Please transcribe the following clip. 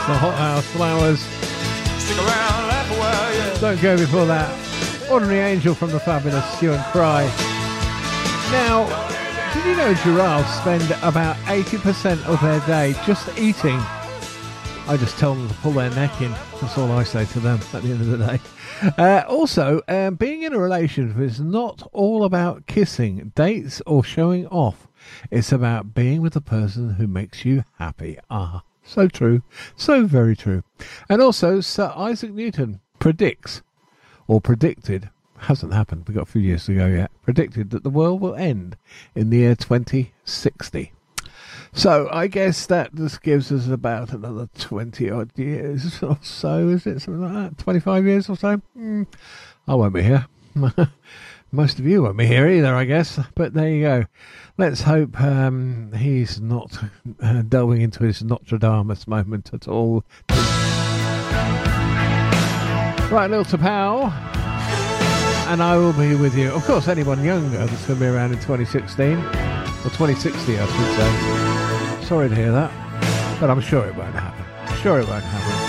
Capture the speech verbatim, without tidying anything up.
the Hot House Flowers. Stick around, laugh a while, yeah. Don't go before that. Ordinary Angel from the fabulous Hue and Cry. Now, did you know giraffes spend about eighty percent of their day just eating? I just tell them to pull their neck in. That's all I say to them at the end of the day. Uh, also, um, being in a relationship is not all about kissing, dates, or showing off. It's about being with the person who makes you happy. Ah, so true. So very true. And also, Sir Isaac Newton predicts, or predicted, hasn't happened, we've got a few years to go yet, predicted that the world will end in the year twenty sixty. So I guess that just gives us about another twenty odd years or so, is it? Something like that? twenty-five years or so? Mm, I won't be here. Most of you won't be here either, I guess. But there you go. Let's hope um, he's not uh, delving into his Nostradamus moment at all. Right, Lil Tapau. And I will be with you. Of course, anyone younger that's going to be around in twenty sixteen. Or twenty sixty, I should say. Sorry to hear that. But I'm sure it won't happen. Sure it won't happen.